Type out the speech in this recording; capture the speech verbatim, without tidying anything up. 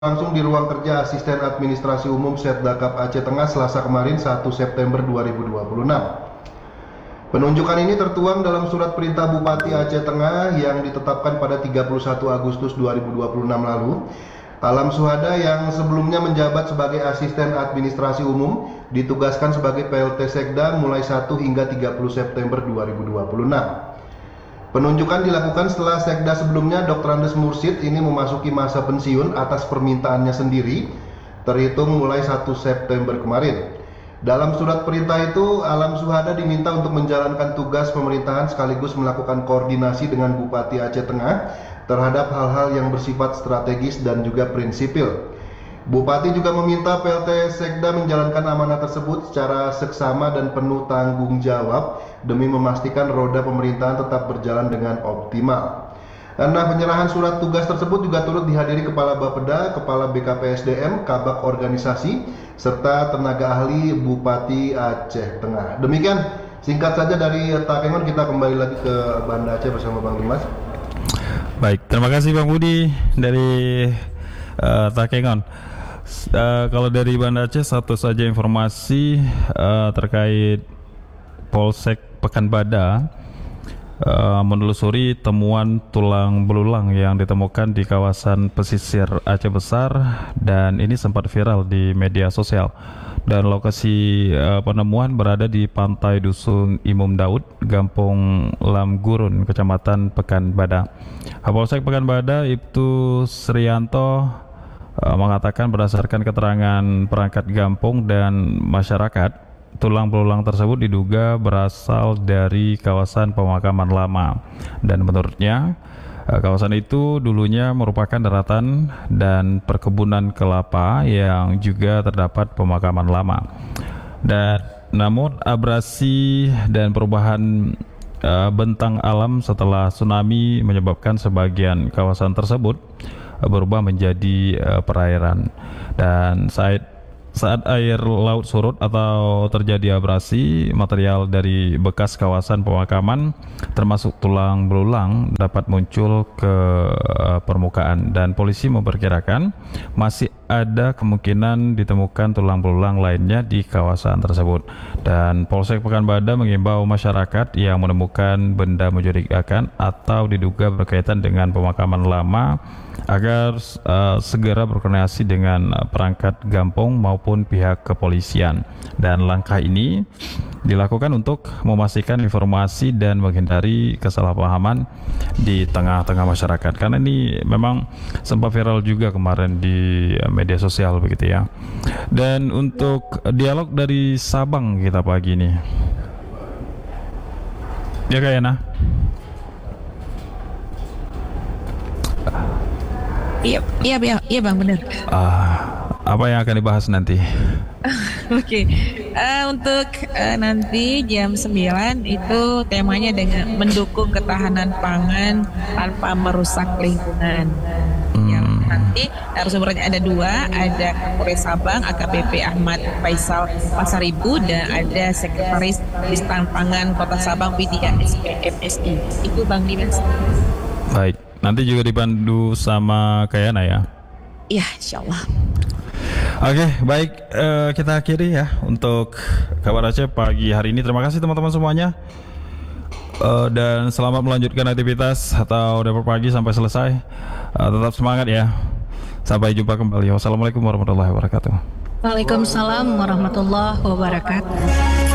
Langsung di ruang kerja Asisten Administrasi Umum Setdakap Aceh Tengah Selasa kemarin satu September dua ribu dua puluh enam. Penunjukan ini tertuang dalam surat perintah Bupati Aceh Tengah yang ditetapkan pada tiga puluh satu Agustus dua ribu dua puluh enam lalu. Alam Suhada yang sebelumnya menjabat sebagai Asisten Administrasi Umum ditugaskan sebagai P L T Sekda mulai satu hingga tiga puluh September dua ribu dua puluh enam. Penunjukan dilakukan setelah Sekda sebelumnya Doktor Andes Mursid ini memasuki masa pensiun atas permintaannya sendiri terhitung mulai satu September kemarin. Dalam surat perintah itu, Alam Suhada diminta untuk menjalankan tugas pemerintahan sekaligus melakukan koordinasi dengan Bupati Aceh Tengah terhadap hal-hal yang bersifat strategis dan juga prinsipil. Bupati juga meminta P L T Sekda menjalankan amanah tersebut secara seksama dan penuh tanggung jawab demi memastikan roda pemerintahan tetap berjalan dengan optimal. Nah, penyerahan surat tugas tersebut juga turut dihadiri Kepala Bapeda, Kepala B K P S D M, Kabak Organisasi, serta tenaga ahli Bupati Aceh Tengah. Demikian singkat saja dari Takengon, kita kembali lagi ke Banda Aceh bersama Bang Dimas. Baik, terima kasih Bang Budi dari uh, Takengon. Uh, kalau dari Banda Aceh, satu saja informasi uh, terkait Polsek Pekanbadak uh, menelusuri temuan tulang belulang yang ditemukan di kawasan pesisir Aceh Besar, dan ini sempat viral di media sosial. Dan lokasi uh, penemuan berada di pantai Dusun Imum Daud, Gampung Lam Gurun, Kecamatan Pekanbadak. Kapolsek Pekanbadak Ibtu Srianto uh, mengatakan berdasarkan keterangan perangkat kampung dan masyarakat, tulang belulang tersebut diduga berasal dari kawasan pemakaman lama, dan menurutnya kawasan itu dulunya merupakan daratan dan perkebunan kelapa yang juga terdapat pemakaman lama. Dan namun abrasi dan perubahan uh, bentang alam setelah tsunami menyebabkan sebagian kawasan tersebut uh, berubah menjadi uh, perairan. Dan saat Saat air laut surut atau terjadi abrasi, material dari bekas kawasan pemakaman termasuk tulang belulang dapat muncul ke uh, permukaan, dan polisi memperkirakan masih ada kemungkinan ditemukan tulang belulang lainnya di kawasan tersebut. Dan Polsek Pekanbadak mengimbau masyarakat yang menemukan benda mencurigakan atau diduga berkaitan dengan pemakaman lama agar uh, segera berkoordinasi dengan uh, perangkat kampung maupun pihak kepolisian. Dan langkah ini dilakukan untuk memastikan informasi dan menghindari kesalahpahaman di tengah-tengah masyarakat, karena ini memang sempat viral juga kemarin di uh, media sosial begitu ya. Dan untuk dialog dari Sabang kita pagi ini, ya Kak Yana. Iya, iya, iya, iya Bang, benar. Ah, apa yang akan dibahas nanti? Oke, okay. uh, untuk uh, nanti jam sembilan itu temanya dengan mendukung ketahanan pangan tanpa merusak lingkungan. Hmm. Yang nanti narasumbernya ada dua, ada Kapolres Sabang A K B P Ahmad Faisal Pasaribu, dan ada Sekretaris Distan Pangan Kota Sabang Widya S P M S I. Itu Bang Dimas. Baik. Nanti juga dipandu sama Kayana ya? Iya, insya Allah. Oke, baik, uh, kita akhiri ya untuk Kabar Aceh pagi hari ini. Terima kasih teman-teman semuanya, uh, dan selamat melanjutkan aktivitas atau dapur pagi sampai selesai. Uh, tetap semangat ya. Sampai jumpa kembali. Wassalamualaikum warahmatullahi wabarakatuh. Waalaikumsalam warahmatullahi wabarakatuh.